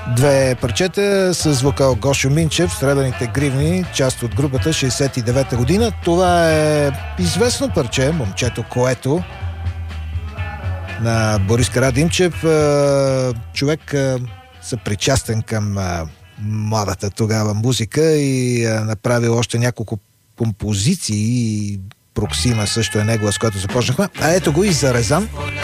Две парчета с вокал Гошо Минчев, Сребърните гривни, част от групата 69-та година. Това е известно парче, Момчето Което, на Борис Карадимчев. Човек съпричастен към младата тогава музика и направил още няколко композиции. Проксима също е негова, с която започнахме. А ето го и Зарезан.